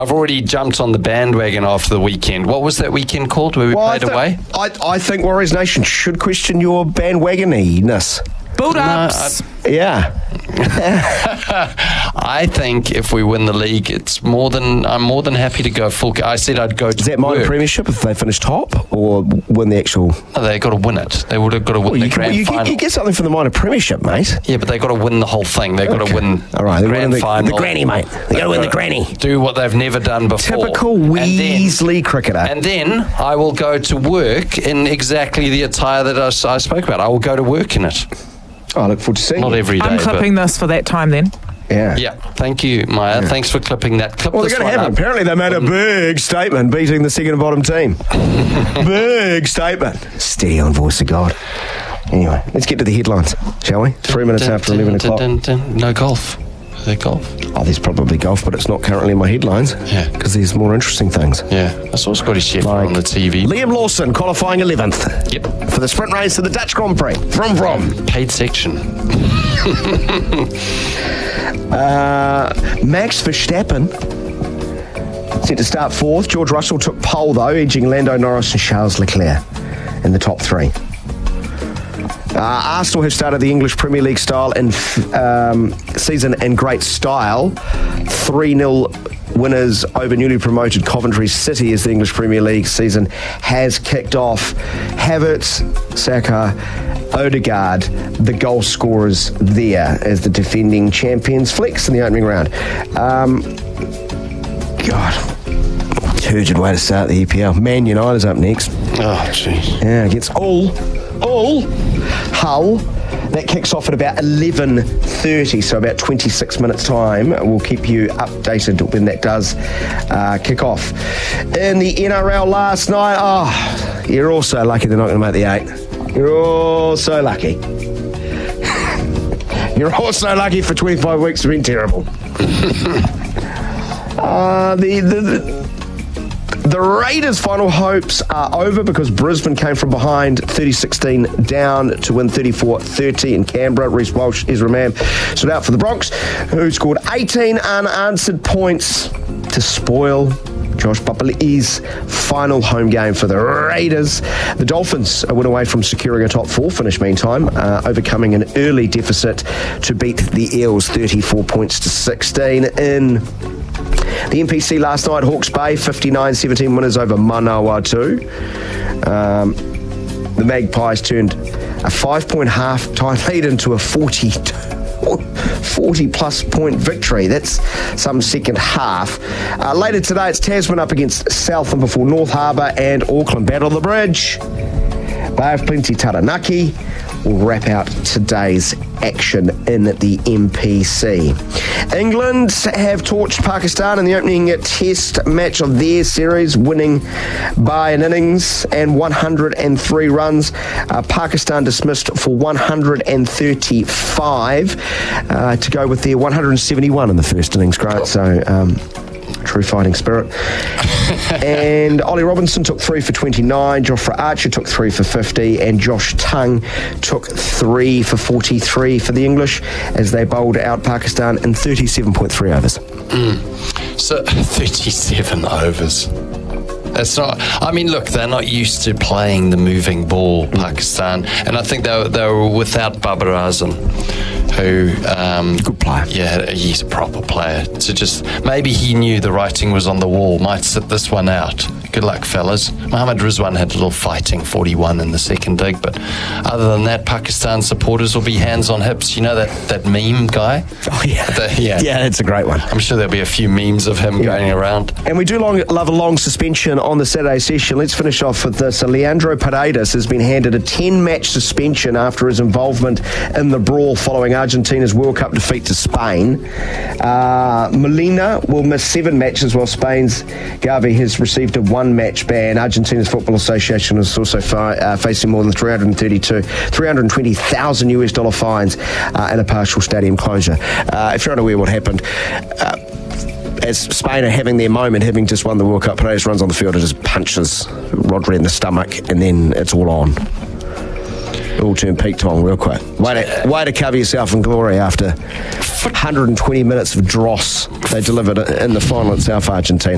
I've already jumped on the bandwagon after the weekend. What was that weekend called where we played away? I think Warriors Nation should question your bandwagoniness. Build-ups. Yeah. I think if we win the league, I'm more than happy to go full. I said I'd go to Is that minor premiership if they finish top or win the actual? No, they got to win it. They would have got to win the grand final. You get something from the minor premiership, mate. Yeah, but they got to win the whole thing. They got to win. All right, the grand final. The granny, mate. They got to win the granny. Do what they've never done before. Typical Weasley cricketer. And then I will go to work in exactly the attire that I spoke about. I will go to work in it. I look forward to seeing Not every day. I'm clipping this for that time then. Yeah. Yeah. Thank you, Maya. Yeah. Thanks for clipping that. Clip well, this they're going to have it. Apparently, they made a big statement beating the second and bottom team. Big statement. Steady on, voice of God. Anyway, let's get to the headlines, shall we? 3 minutes after 11 o'clock. No golf. Is there golf? Oh, there's probably golf, but it's not currently in my headlines. Yeah. Because there's more interesting things. Yeah. I saw Scotty Scheffler on the TV. Liam Lawson qualifying 11th. Yep. For the sprint race to the Dutch Grand Prix. From. Paid section. Max Verstappen set to start fourth. George Russell took pole, though, edging Lando Norris and Charles Leclerc in the top three. Arsenal have started the English Premier League season in great style. 3-0 winners over newly promoted Coventry City as the English Premier League season has kicked off. Havertz, Saka, Odegaard, the goal scorers there as the defending champions flex in the opening round. God, turgid way to start the EPL. Man United's up next. Oh, jeez. Yeah, against Hull. That kicks off at about 11:30, so about 26 minutes time. We'll keep you updated when that does kick off. In the NRL last night, you're all so lucky they're not going to make the 8. You're all so lucky. You're all so lucky for 25 weeks have been terrible. The Raiders' final hopes are over because Brisbane came from behind 30-16 down to win 34-30 in Canberra. Reece Walsh, Ezra Mam stood out for the Bronx, who scored 18 unanswered points to spoil Josh Papali'i's final home game for the Raiders. The Dolphins went away from securing a top 4 finish meantime, overcoming an early deficit to beat the Eels 34 points to 16 in the NPC last night. Hawke's Bay 59-17 winners over Manawatu. The Magpies turned a 5-point half-time lead into a 40-plus point victory. That's some second half. Later today, it's Tasman up against Southland before North Harbour and Auckland battle the bridge. Bay of Plenty Taranaki will wrap out today's action in the NPC. England have torched Pakistan in the opening test match of their series, winning by an innings and 103 runs. Pakistan dismissed for 135 to go with their 171 in the first innings, Grant. So, true fighting spirit. And Ollie Robinson took 3 for 29, Jofra Archer took 3 for 50, and Josh Tongue took 3 for 43 for the English as they bowled out Pakistan in 37.3 overs. So 37 overs. That's not. I mean, look, they're not used to playing the moving ball, Pakistan, and I think they were without Babar Azam, who good player. Yeah, he's a proper player. So just maybe he knew the writing was on the wall. Might sit this one out. Good luck, fellas. Mohammad Rizwan had a little fighting 41 in the second dig, but other than that, Pakistan supporters will be hands on hips. You know that meme guy? Oh yeah, yeah, that's a great one. I'm sure there'll be a few memes of him going around. And we do love a long suspension on the Saturday session. Let's finish off with this. Leandro Paredes has been handed a 10-match suspension after his involvement in the brawl following Argentina's World Cup defeat to Spain. Molina will miss 7 matches while Spain's Gavi has received a 1-match ban. Argentina's Football Association is also facing more than $320,000 US fines and a partial stadium closure. If you're unaware what happened, as Spain are having their moment, having just won the World Cup, Paredes runs on the field and just punches Rodri in the stomach, and then it's all on. It all turned peak time real quick. Way to cover yourself in glory after 120 minutes of dross they delivered in the final at South Argentina.